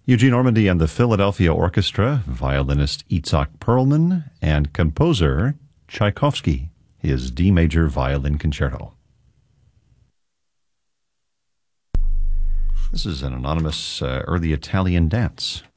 Eugene Ormandy and the Philadelphia Orchestra, violinist Itzhak Perlman, and composer Tchaikovsky, his D major violin concerto. This is an anonymous early Italian dance.